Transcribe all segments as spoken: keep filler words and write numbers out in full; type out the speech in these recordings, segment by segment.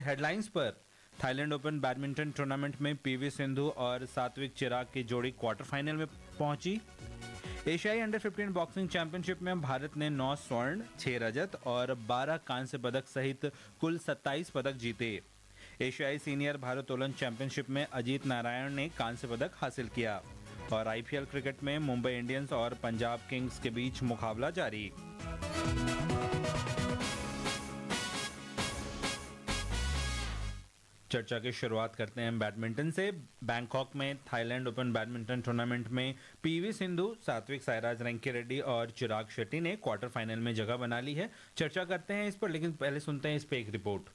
Headlines पर Thailand open badminton tournament में PV Sindhu और सात्विक चिराग की जोड़ी क्वार्टर फाइनल में पहुंची। एशियाई अंडर फिफ्टीन बॉक्सिंग चैंपियनशिप में भारत ने नौ स्वर्ण, छह रजत और बारह कांस्य पदक सहित कुल सत्ताईस पदक जीते। एशियाई सीनियर भारोत्तोलन चैंपियनशिप में अजीत नारायण ने कांस्य पदक हासिल किया। और आईपीएल क्रिकेट में मुंबई इंडियंस और पंजाब किंग्स के बीच मुकाबला जारी। चर्चा की शुरुआत करते हैं बैडमिंटन से। बैंकॉक में थाईलैंड ओपन बैडमिंटन टूर्नामेंट में पीवी सिंधु, सात्विक साईराज रंकीरेड्डी और चिराग शेट्टी ने क्वार्टर फाइनल में जगह बना ली है। चर्चा करते हैं इस पर, लेकिन पहले सुनते हैं इस पे एक रिपोर्ट।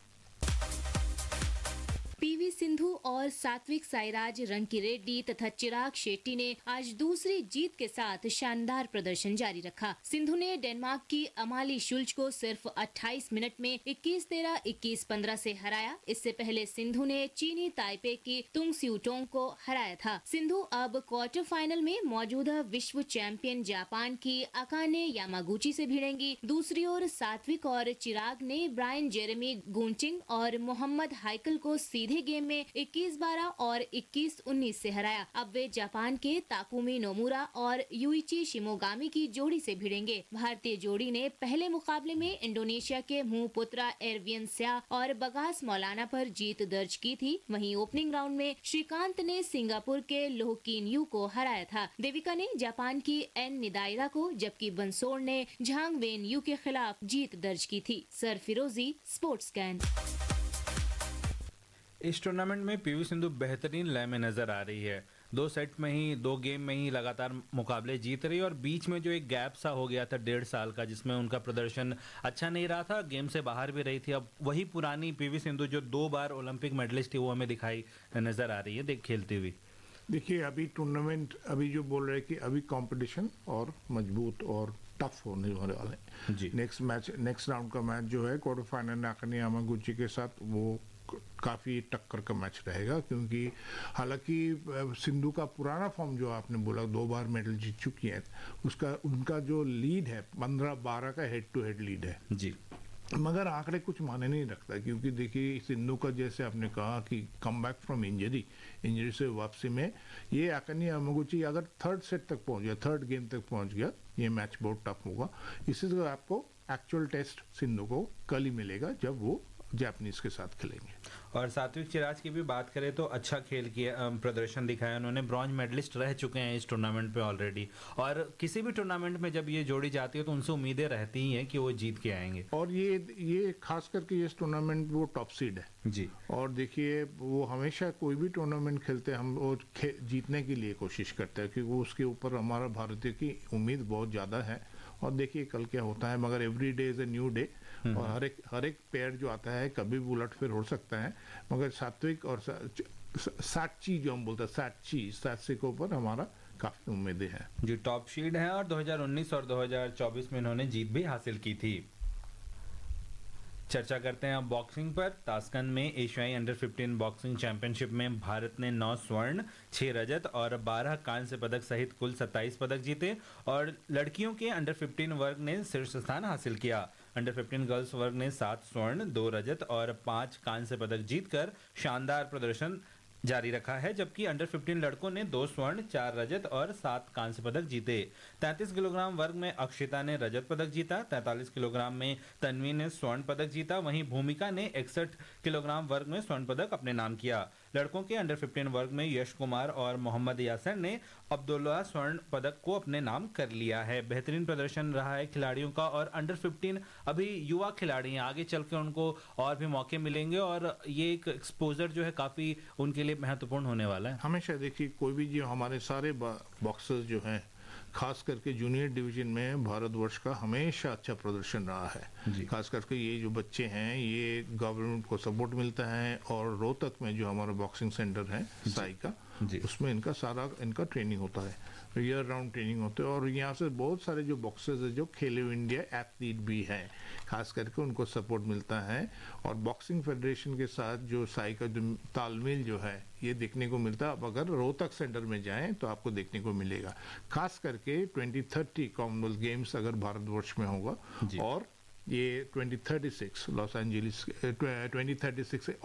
पीवी सिंधु और सात्विक साईराज रंकीरेड्डी तथा चिराग शेट्टी ने आज दूसरी जीत के साथ शानदार प्रदर्शन जारी रखा। सिंधु ने डेनमार्क की अमाली शुल्च को सिर्फ अट्ठाईस मिनट में इक्कीस तेरह, इक्कीस पंद्रह से हराया। इससे पहले सिंधु ने चीनी ताइपे की तुंग स्यूटोंग को हराया था। सिंधु अब क्वार्टर फाइनल में मौजूदा विश्व चैंपियन जापान की अकाने यामागुची से भिड़ेंगी। दूसरी ओर सात्विक और चिराग ने ब्रायन जेरेमी गुंचिंग और मोहम्मद हाइकल को सीधे गेम में इक्कीस बारह और इक्कीस उन्नीस से हराया। अब वे जापान के ताकुमी नोमुरा और युइची शिमोगामी की जोड़ी से भिड़ेंगे। भारतीय जोड़ी ने पहले मुकाबले में इंडोनेशिया के मुहपुत्रा एरवियन स्या और बगास मौलाना पर जीत दर्ज की थी। वहीं ओपनिंग राउंड में श्रीकांत ने सिंगापुर के लोह किन यू को हराया था। देविका ने जापान की एन निदाइरा को, जबकि बंसोड़ ने झांग वेन यू के खिलाफ जीत दर्ज की थी। सर फिरोजी, स्पोर्ट्स कैन। इस टूर्नामेंट में पीवी सिंधु बेहतरीन लय में नजर आ रही है। दो सेट में ही, दो गेम में ही लगातार मुकाबले जीत रही है और बीच में जो एक गैप सा हो गया था डेढ़ साल का, जिसमें उनका प्रदर्शन अच्छा नहीं रहा था, गेम से बाहर भी रही थी, अब वही पुरानी पीवी सिंधु जो दो बार ओलंपिक मेडलिस्ट थी वो हमें दिखाई नजर आ रही है देख खेलती हुई। देखिए, अभी टूर्नामेंट अभी जो बोल रहे हैं कि अभी कंपटीशन और मजबूत और टफ होने वाले हैं जी। नेक्स्ट मैच, नेक्स्ट राउंड का मैच जो है क्वार्टर फाइनल अकाने यामागुची के साथ, वो काफ़ी टक्कर का मैच रहेगा। क्योंकि हालांकि सिंधु का पुराना फॉर्म जो आपने बोला, दो बार मेडल जीत चुकी है, उसका उनका जो लीड है पंद्रह बारह का हेड टू हेड लीड है जी। मगर आंकड़े कुछ माने नहीं रखता। क्योंकि देखिए, सिंधु का जैसे आपने कहा कि come back from injury injury से वापसी में ये अकाने यामागुची अगर थर्ड सेट तक पहुंच गया, थर्ड गेम तक पहुंच गया, ये मैच बहुत टफ होगा। इसी तरह आपको एक्चुअल टेस्ट सिंधु को कल ही मिलेगा जब वो जापानीज के साथ खेलेंगे। और सात्विक चिराज की भी बात करें तो अच्छा खेल किया, प्रदर्शन दिखाया उन्होंने। ब्रॉन्ज मेडलिस्ट रह चुके हैं इस टूर्नामेंट पे ऑलरेडी, और किसी भी टूर्नामेंट में जब ये जोड़ी जाती है तो उनसे उम्मीदें रहती ही हैं कि वो जीत के आएंगे। और ये ये खास करके इस टूर्नामेंट वो टॉप सीड है जी। और देखिए, वो हमेशा कोई भी टूर्नामेंट खेलते हैं हम वो जीतने के लिए कोशिश करते हैं, क्योंकि उसके ऊपर हमारा भारतीय की उम्मीद बहुत ज़्यादा है। और देखिए कल क्या होता है, मगर every day is a new day, और हर एक हर एक पेयर जो आता है कभी भी उलट फिर हो सकता है। मगर सात्विक और साक्षी जो हम बोलते हैं, साक्षी साक्षी के ऊपर हमारा काफी उम्मीदें हैं जो टॉप सीड है, और दो हज़ार उन्नीस और दो हज़ार चौबीस में इन्होंने जीत भी हासिल की थी। चर्चा करते हैं अब बॉक्सिंग पर। ताशकंद में एशियाई अंडर फिफ्टीन बॉक्सिंग चैंपियनशिप में भारत ने नौ स्वर्ण, छह रजत और बारह कांस्य पदक सहित कुल सत्ताईस पदक जीते। और लड़कियों के अंडर फिफ्टीन वर्ग ने शीर्ष स्थान हासिल किया। अंडर फिफ्टीन गर्ल्स वर्ग ने सात स्वर्ण, दो रजत और पांच कांस्य पदक जीतकर शानदार प्रदर्शन जारी रखा है, जबकि अंडर फिफ्टीन लड़कों ने दो स्वर्ण, चार रजत और सात कांस्य पदक जीते। तैंतीस किलोग्राम वर्ग में अक्षिता ने रजत पदक जीता। तैंतालीस किलोग्राम में तन्वी ने स्वर्ण पदक जीता। वहीं भूमिका ने इकसठ किलोग्राम वर्ग में स्वर्ण पदक अपने नाम किया। लड़कों के अंडर फिफ्टीन वर्ग में यश कुमार और मोहम्मद यासर ने अब्दुल्ला स्वर्ण पदक को अपने नाम कर लिया है। बेहतरीन प्रदर्शन रहा है खिलाड़ियों का, और अंडर फिफ्टीन अभी युवा खिलाड़ी हैं, आगे चल के उनको और भी मौके मिलेंगे और ये एक एक्सपोजर जो है काफी उनके लिए महत्वपूर्ण होने वाला है। हमेशा देखिए, कोई भी जो हमारे सारे बॉक्सर्स जो हैं, खास करके जूनियर डिवीजन में भारतवर्ष का हमेशा अच्छा प्रदर्शन रहा है। खास करके ये जो बच्चे हैं, ये गवर्नमेंट को सपोर्ट मिलता है, और रोहतक में जो हमारा बॉक्सिंग सेंटर है साई का, उसमें इनका सारा इनका ट्रेनिंग होता है, ईयर राउंड ट्रेनिंग होते हैं। और यहाँ से बहुत सारे जो बॉक्सर्स हैं जो खेलो इंडिया एथलीट भी हैं, खास करके उनको सपोर्ट मिलता है। और बॉक्सिंग फेडरेशन के साथ जो साई का जो तालमेल जो है, ये देखने को मिलता है। अब अगर रोहतक सेंटर में जाएं तो आपको देखने को मिलेगा। खास करके ट्वेंटी थर्टी कॉमनवेल्थ गेम्स अगर भारतवर्ष में होगा, और ये twenty thirty six Los Angeles twenty thirty six